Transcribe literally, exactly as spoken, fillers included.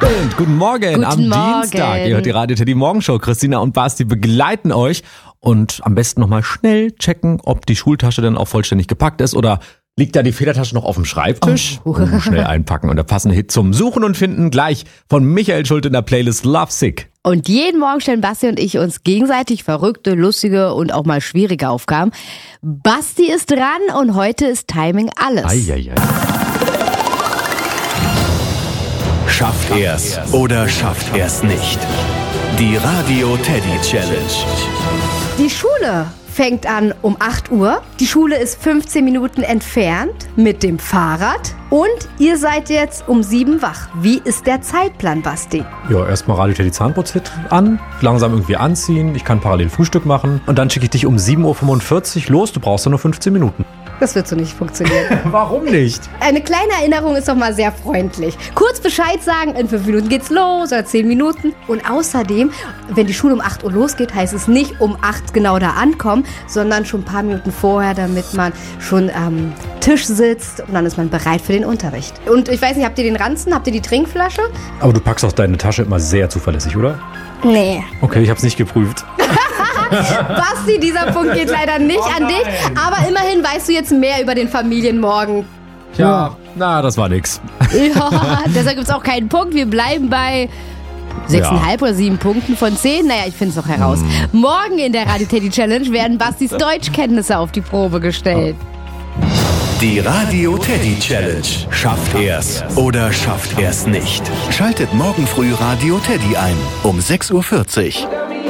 Und guten Morgen Guten am Morgen. Dienstag. Ihr hört die Radio Teddy Morgenshow. Christina und Basti begleiten euch und am besten nochmal schnell checken, ob die Schultasche dann auch vollständig gepackt ist oder liegt da die Federtasche noch auf dem Schreibtisch? Oh. Und schnell einpacken und der passende Hit zum Suchen und Finden gleich von Michael Schulte in der Playlist Love Sick. Und jeden Morgen stellen Basti und ich uns gegenseitig verrückte, lustige und auch mal schwierige Aufgaben. Basti ist dran und heute ist Timing alles. Eieiei. Schafft er's oder schafft er's nicht? Die Radio Teddy Challenge. Die Schule fängt an um acht Uhr. Die Schule ist fünfzehn Minuten entfernt mit dem Fahrrad. Und ihr seid jetzt um sieben wach. Wie ist der Zeitplan, Basti? Ja, erstmal Radio Teddy Zahnputzhit an, langsam irgendwie anziehen, ich kann parallel Frühstück machen und dann schicke ich dich um sieben Uhr fünfundvierzig los, du brauchst ja nur fünfzehn Minuten. Das wird so nicht funktionieren. Warum nicht? Eine kleine Erinnerung ist doch mal sehr freundlich. Kurz Bescheid sagen, in fünf Minuten geht's los oder zehn Minuten. Und außerdem, wenn die Schule um acht Uhr losgeht, heißt es nicht um acht genau da ankommen, sondern schon ein paar Minuten vorher, damit man schon am Tisch sitzt und dann ist man bereit für den Unterricht. Und ich weiß nicht, habt ihr den Ranzen? Habt ihr die Trinkflasche? Aber du packst auch deine Tasche immer sehr zuverlässig, oder? Nee. Okay, ich hab's nicht geprüft. Basti, dieser Punkt geht leider nicht Oh an dich. Aber immerhin weißt du jetzt mehr über den Familienmorgen. Ja, na, das war nix. Ja, deshalb gibt es auch keinen Punkt. Wir bleiben bei sechseinhalb oder sieben Punkten von zehn. Naja, ich finde es noch heraus. Hm. Morgen in der Radio Teddy Challenge werden Bastis Deutschkenntnisse auf die Probe gestellt. Die Radio Teddy Challenge. Schafft er's oder schafft er's nicht? Schaltet morgen früh Radio Teddy ein um sechs Uhr vierzig.